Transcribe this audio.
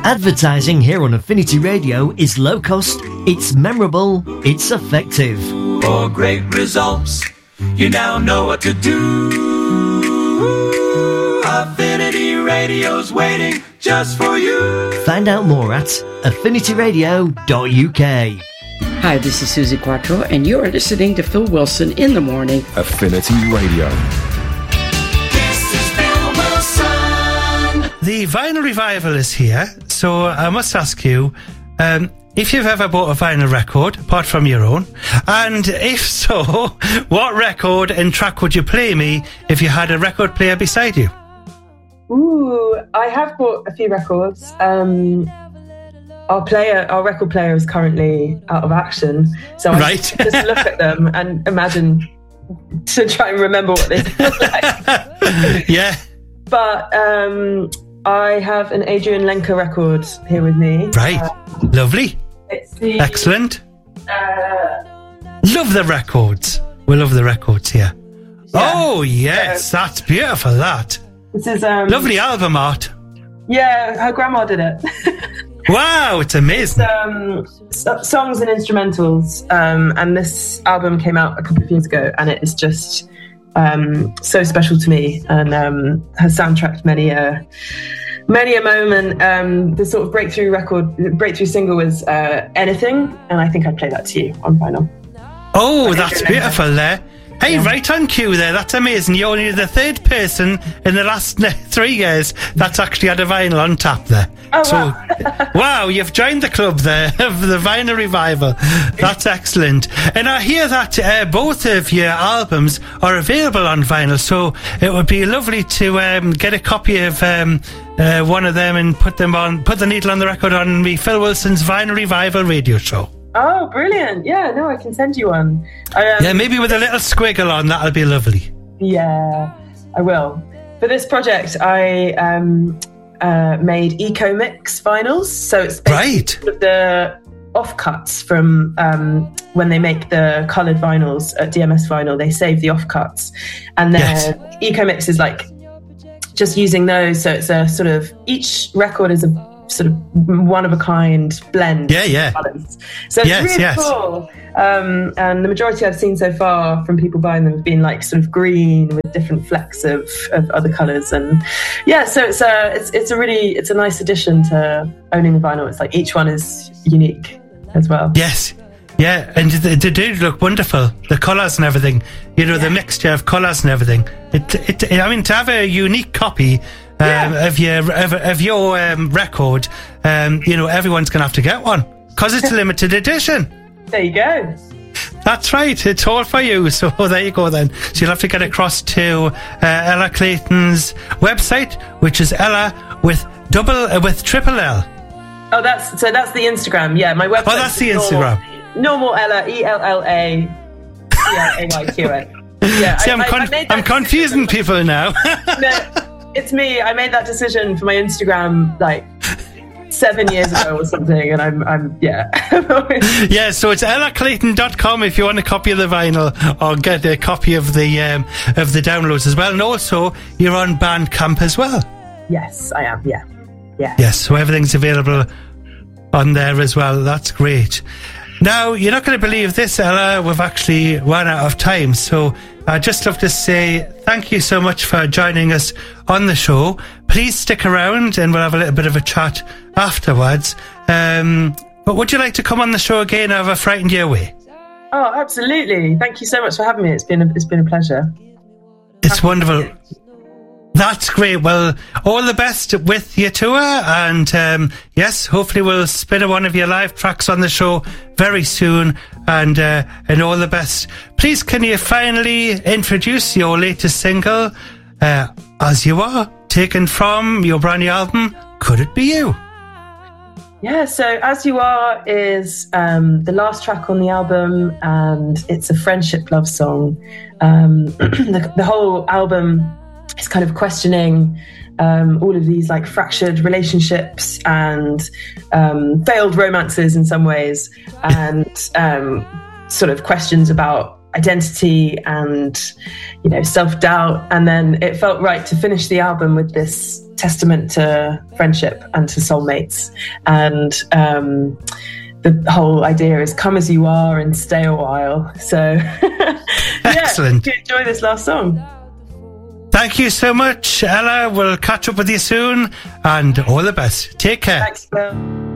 Advertising here on Affinity Radio is low cost, it's memorable, it's effective. For great results, you now know what to do. Affinity Radio's waiting just for you. Find out more at affinityradio.uk. Hi, this is Susie Quattro, and you are listening to Phil Wilson in the morning. Affinity Radio. This is Phil Wilson. The Vinyl Revival is here, so I must ask you if you've ever bought a vinyl record, apart from your own, and if so, what record and track would you play me if you had a record player beside you? Ooh, I have bought a few records. Our record player is currently out of action, so I just look at them and imagine to try and remember what they look like. Yeah. But I have an Adrian Lenker record here with me. Right. Lovely. Excellent. Love the records. We love the records here. Yeah. Oh, yes. That's beautiful, that. This is lovely album art. Yeah, her grandma did it. Wow, it's amazing. It's, songs and instrumentals, and this album came out a couple of years ago, and it is just so special to me, and has soundtracked many a moment. The sort of breakthrough single was Anything, and I think I'd play that to you on vinyl. Oh, that's beautiful there. Hey, yeah. Right on cue there. That's amazing. You're only the third person in the last 3 years that's actually had a vinyl on tap there. Oh, so, wow. Wow, you've joined the club there of the Vinyl Revival. That's excellent. And I hear that both of your albums are available on vinyl, so it would be lovely to get a copy of one of them and put the needle on the record on the Phil Wilson's Vinyl Revival radio show. Oh, brilliant. Yeah, no, I can send you one. Yeah, maybe with a little squiggle on, that'll be lovely. Yeah, I will. For this project, I made Eco Mix vinyls. So it's basically the offcuts from when they make the coloured vinyls at DMS Vinyl. They save the offcuts. And then Eco Mix is like just using those. So it's a sort of, each record is a sort of one-of-a-kind blend. Yeah. So it's really cool. And the majority I've seen so far from people buying them have been like sort of green with different flecks of other colours. And yeah, so it's a nice addition to owning the vinyl. It's like each one is unique as well. Yes. Yeah, and they do look wonderful. The colours and everything. The mixture of colours and everything. I mean, to have a unique copy of your record, everyone's going to have to get one because it's a limited edition. There you go. That's right. It's all for you. So there you go then. So you'll have to get across to Ella Clayton's website, which is Ella with triple L. Oh, that's the Instagram. Yeah, my website. Oh, that's the Instagram. Normal Ella, ELLACLAYQA. Yeah. See, I'm confusing people now. No, it's me. I made that decision for my Instagram like 7 years ago or something, and I'm yeah. Yeah, so it's ellaclayton.com if you want a copy of the vinyl or get a copy of the downloads as well. And also, you're on Bandcamp as well. Yes, I am. Yeah. Yes, so everything's available on there as well. That's great. Now, you're not going to believe this, Ella. We've actually run out of time. So I'd just love to say thank you so much for joining us on the show. Please stick around and we'll have a little bit of a chat afterwards. But would you like to come on the show again, or have I frightened you away? Oh, absolutely. Thank you so much for having me. It's been a pleasure. It's wonderful. That's great. Well, all the best with your tour, and yes, hopefully we'll spin one of your live tracks on the show very soon, and all the best. Please, can you finally introduce your latest single, As You Are, taken from your brand new album, Could It Be You? Yeah, so As You Are is the last track on the album, and it's a friendship love song. The whole album is kind of questioning all of these like fractured relationships and failed romances in some ways, and sort of questions about identity and, you know, self-doubt. And then it felt right to finish the album with this testament to friendship and to soulmates. And the whole idea is come as you are and stay a while. So excellent. Enjoy this last song. Thank you so much, Ella. We'll catch up with you soon, and all the best. Take care. Thanks, Phil.